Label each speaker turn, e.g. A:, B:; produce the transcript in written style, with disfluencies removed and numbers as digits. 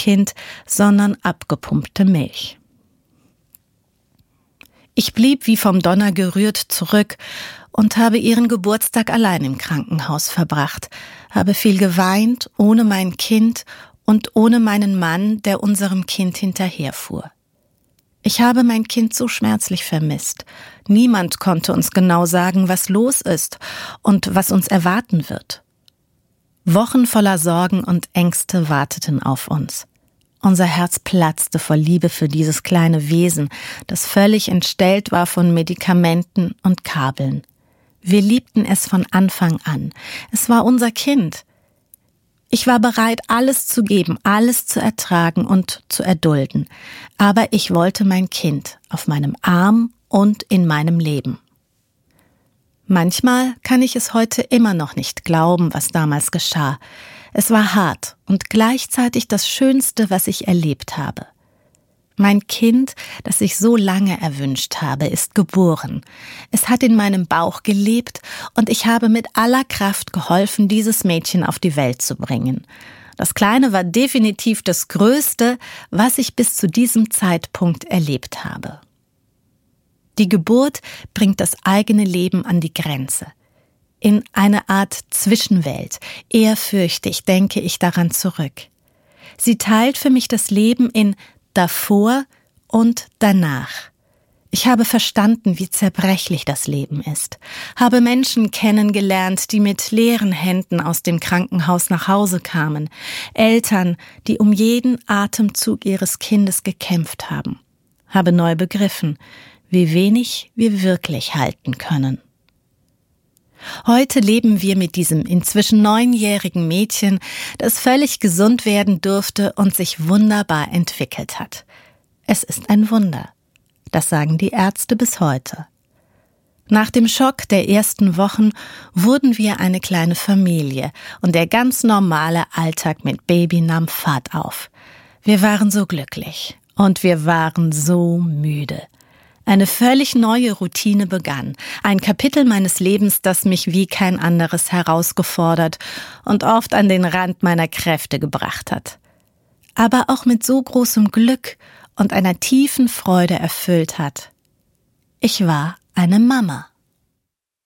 A: Kind, sondern abgepumpte Milch. Ich blieb wie vom Donner gerührt zurück und habe ihren Geburtstag allein im Krankenhaus verbracht, habe viel geweint, ohne mein Kind und ohne meinen Mann, der unserem Kind hinterherfuhr. Ich habe mein Kind so schmerzlich vermisst. Niemand konnte uns genau sagen, was los ist und was uns erwarten wird. Wochen voller Sorgen und Ängste warteten auf uns. Unser Herz platzte vor Liebe für dieses kleine Wesen, das völlig entstellt war von Medikamenten und Kabeln. Wir liebten es von Anfang an. Es war unser Kind. Ich war bereit, alles zu geben, alles zu ertragen und zu erdulden. Aber ich wollte mein Kind auf meinem Arm und in meinem Leben. Manchmal kann ich es heute immer noch nicht glauben, was damals geschah. Es war hart und gleichzeitig das Schönste, was ich erlebt habe. Mein Kind, das ich so lange erwünscht habe, ist geboren. Es hat in meinem Bauch gelebt und ich habe mit aller Kraft geholfen, dieses Mädchen auf die Welt zu bringen. Das Kleine war definitiv das Größte, was ich bis zu diesem Zeitpunkt erlebt habe. Die Geburt bringt das eigene Leben an die Grenze. In eine Art Zwischenwelt, ehrfürchtig denke ich daran zurück. Sie teilt für mich das Leben in davor und danach. Ich habe verstanden, wie zerbrechlich das Leben ist, habe Menschen kennengelernt, die mit leeren Händen aus dem Krankenhaus nach Hause kamen, Eltern, die um jeden Atemzug ihres Kindes gekämpft haben, habe neu begriffen, wie wenig wir wirklich halten können. Heute leben wir mit diesem inzwischen 9-jährigen Mädchen, das völlig gesund werden durfte und sich wunderbar entwickelt hat. Es ist ein Wunder. Das sagen die Ärzte bis heute. Nach dem Schock der ersten Wochen wurden wir eine kleine Familie und der ganz normale Alltag mit Baby nahm Fahrt auf. Wir waren so glücklich und wir waren so müde. Eine völlig neue Routine begann. Ein Kapitel meines Lebens, das mich wie kein anderes herausgefordert und oft an den Rand meiner Kräfte gebracht hat. Aber auch mit so großem Glück und einer tiefen Freude erfüllt hat. Ich war eine Mama.